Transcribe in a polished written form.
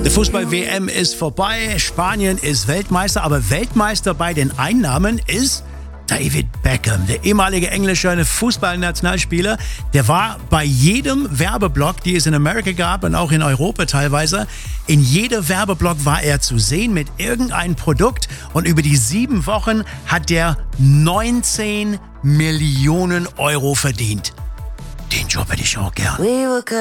Die Fußball-WM ist vorbei, Spanien ist Weltmeister, aber Weltmeister bei den Einnahmen ist David Beckham, der ehemalige englische Fußballnationalspieler. Der war bei jedem Werbeblock, die es in Amerika gab und auch in Europa teilweise, in jedem Werbeblock war er zu sehen mit irgendeinem Produkt und über die 7 Wochen hat der 19 Millionen Euro verdient. Den Job hätte ich auch gern.